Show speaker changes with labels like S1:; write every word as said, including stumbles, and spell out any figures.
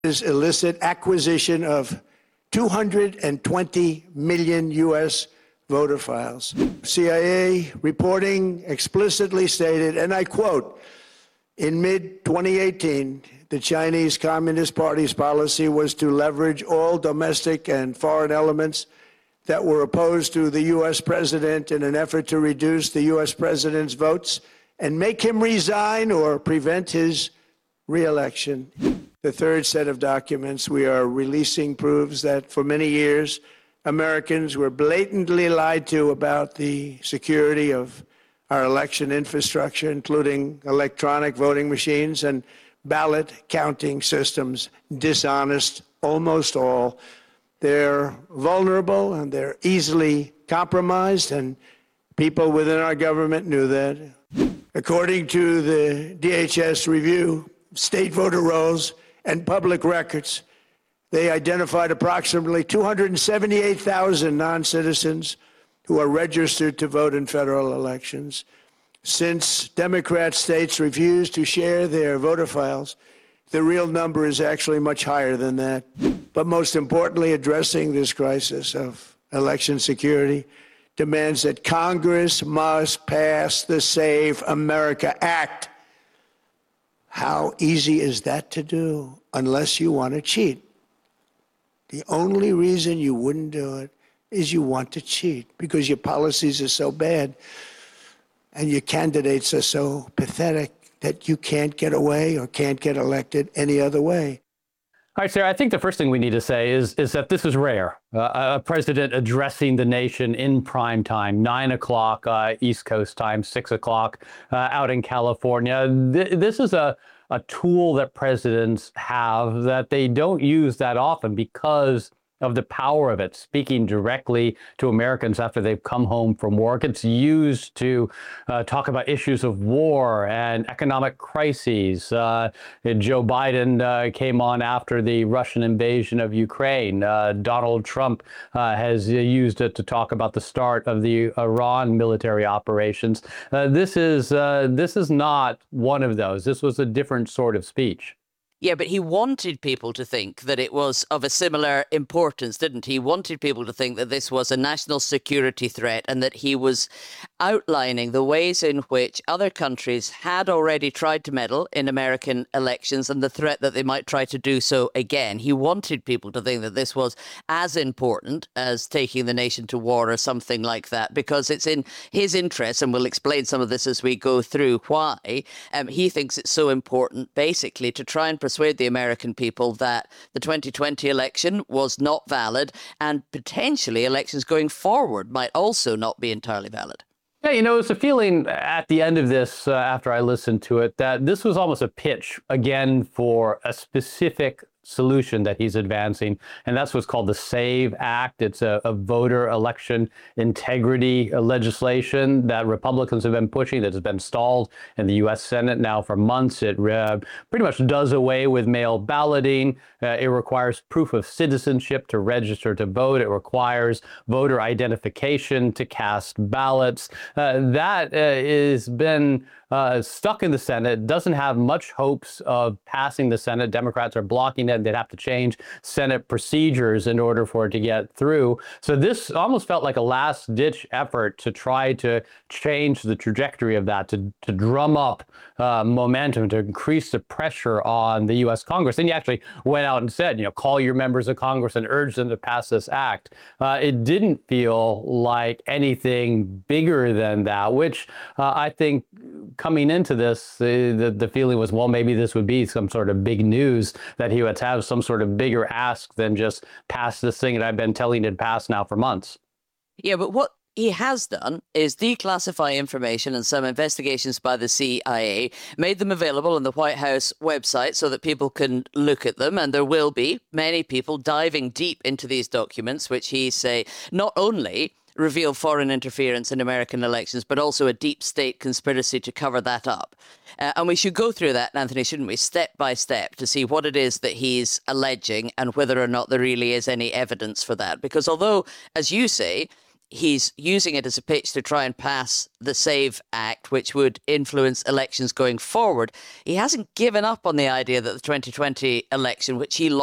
S1: illicit acquisition of two hundred twenty million U S voter files. C I A reporting explicitly stated, and I quote, in mid twenty eighteen, the Chinese Communist Party's policy was to leverage all domestic and foreign elements that were opposed to the U S president in an effort to reduce the U S president's votes and make him resign or prevent his re-election. The third set of documents we are releasing proves that for many years, Americans were blatantly lied to about the security of our election infrastructure, including electronic voting machines and ballot counting systems, dishonest, almost all. They're vulnerable and they're easily compromised, and people within our government knew that. According to the D H S review, state voter rolls and public records, they identified approximately two hundred seventy-eight thousand non-citizens who are registered to vote in federal elections. Since Democrat states refuse to share their voter files, the real number is actually much higher than that. But most importantly, addressing this crisis of election security demands that Congress must pass the Save America Act. How easy is that to do unless you want to cheat? The only reason you wouldn't do it is you want to cheat because your policies are so bad and your candidates are so pathetic that you can't get away or can't get elected any other way.
S2: All right, Sarah, I think the first thing we need to say is, is that this is rare. Uh, a president addressing the nation in prime time, nine o'clock uh, East Coast time, six o'clock uh, out in California. Th- this is a, a tool that presidents have that they don't use that often because of the power of it, speaking directly to Americans after they've come home from work. It's used to uh, talk about issues of war and economic crises. Uh, Joe Biden uh, came on after the Russian invasion of Ukraine. Uh, Donald Trump uh, has used it to talk about the start of the Iran military operations. Uh, this is uh, this is not one of those. This was a different sort of speech.
S3: Yeah, but he wanted people to think that it was of a similar importance, didn't he? He wanted people to think that this was a national security threat and that he was outlining the ways in which other countries had already tried to meddle in American elections and the threat that they might try to do so again. He wanted people to think that this was as important as taking the nation to war or something like that, because it's in his interest, and we'll explain some of this as we go through why. Um, he thinks it's so important, basically, to try and persuade the American people that the twenty twenty election was not valid and potentially elections going forward might also not be entirely valid.
S2: Yeah, you know, it's a feeling at the end of this, uh, after I listened to it, that this was almost a pitch, again, for a specific solution that he's advancing, and that's what's called the SAVE Act. It's a, a voter election integrity legislation that Republicans have been pushing that has been stalled in the U S Senate now for months. It uh, pretty much does away with mail balloting. Uh, it requires proof of citizenship to register to vote. It requires voter identification to cast ballots. Uh, that uh, has been uh, stuck in the Senate, doesn't have much hopes of passing the Senate. Democrats are blocking it. They'd have to change Senate procedures in order for it to get through. So this almost felt like a last-ditch effort to try to change the trajectory of that, to, to drum up uh, momentum, to increase the pressure on the U S Congress. And he actually went out and said, you know, call your members of Congress and urge them to pass this act. Uh, it didn't feel like anything bigger than that, which uh, I think coming into this, the, the, the feeling was, well, maybe this would be some sort of big news that he would have some sort of bigger ask than just pass this thing that I've been telling it to pass now for months.
S3: Yeah, but what he has done is declassify information, and some investigations by the C I A made them available on the White House website so that people can look at them. And there will be many people diving deep into these documents, which he say not only reveal foreign interference in American elections, but also a deep state conspiracy to cover that up. Uh, and we should go through that, Anthony, shouldn't we, step by step, to see what it is that he's alleging and whether or not there really is any evidence for that. Because although, as you say, he's using it as a pitch to try and pass the SAVE Act, which would influence elections going forward. He hasn't given up on the idea that the twenty twenty election, which he lost,